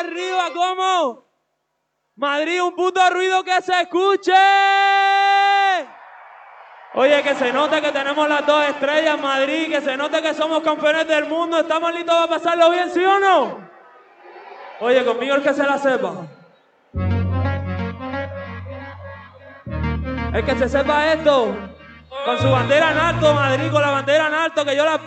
arriba, ¿cómo? Madrid, un puto ruido que se escuche. Oye, que se note que tenemos las 2 estrellas, Madrid, que se note que somos campeones del mundo. ¿Estamos listos para pasarlo bien, sí o no? Oye, conmigo el que se la sepa. El que se sepa esto, con su bandera en alto, Madrid, con la bandera en alto, que yo la